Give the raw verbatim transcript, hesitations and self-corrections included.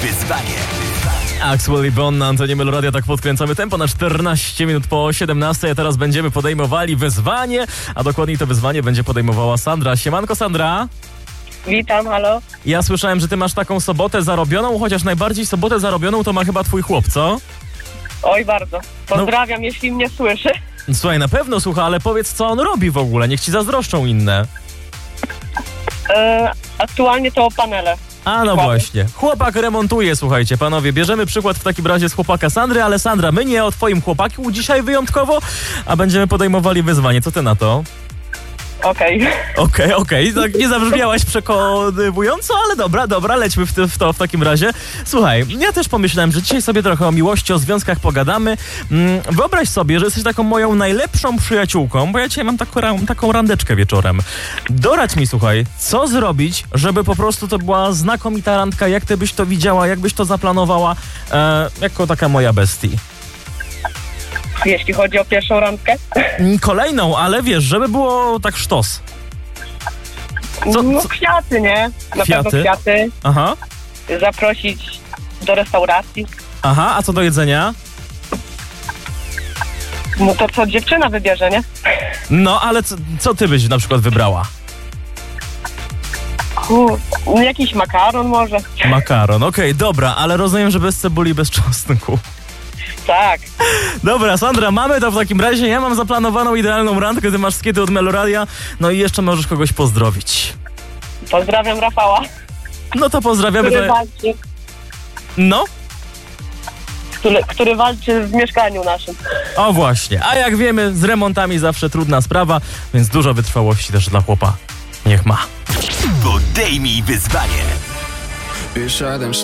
wyzwanie. Axwell i Bon na antenie Meloradia, tak podkręcamy tempo na czternaście minut po siedemnastej, a teraz będziemy podejmowali wyzwanie, a dokładniej to wyzwanie będzie podejmowała Sandra. Siemanko, Sandra. Witam, halo. Ja słyszałem, że ty masz taką sobotę zarobioną, chociaż najbardziej sobotę zarobioną to ma chyba twój chłop, co? Oj, bardzo. Pozdrawiam, no. Jeśli mnie słyszy. Słuchaj, na pewno słucha, ale powiedz, co on robi w ogóle, niech ci zazdroszczą inne. E, aktualnie to panele. A no właśnie. Chłopak remontuje, słuchajcie, panowie. Bierzemy przykład w takim razie z chłopaka Sandry, ale Sandra, my nie o twoim chłopaku dzisiaj wyjątkowo, a będziemy podejmowali wyzwanie. Co ty na to? Okej. Okay. Okej, okay, okej. Okay. Tak nie zabrzmiałaś przekonywująco, ale dobra, dobra, lećmy w, ty, w to w takim razie. Słuchaj, ja też pomyślałem, że dzisiaj sobie trochę o miłości, o związkach pogadamy. Mm, wyobraź sobie, że jesteś taką moją najlepszą przyjaciółką, bo ja dzisiaj mam taką, taką randeczkę wieczorem. Doradź mi, słuchaj, co zrobić, żeby po prostu to była znakomita randka, jak ty byś to widziała, jak byś to zaplanowała, e, jako taka moja bestii. Jeśli chodzi o pierwszą randkę? Kolejną, ale wiesz, żeby było tak sztos. Co, no co? Kwiaty, nie? Na kwiaty? pewno kwiaty. Aha. Zaprosić do restauracji. Aha, a co do jedzenia? No to co dziewczyna wybierze, nie? No, ale co, co ty byś na przykład wybrała? Kur... Jakiś makaron może. Makaron, okej, okay, dobra, ale rozumiem, że bez cebuli, bez czosnku. Tak. Dobra, Sandra, mamy to w takim razie. Ja mam zaplanowaną idealną randkę, ty masz skiety od Meloradia, no i jeszcze możesz kogoś pozdrowić. Pozdrawiam Rafała. No to pozdrawiamy. Który to... walczy. No? Który, który walczy w mieszkaniu naszym. O właśnie, a jak wiemy, z remontami zawsze trudna sprawa, więc dużo wytrwałości też dla chłopa. Niech ma. Podejmij wyzwanie. Wir scheiden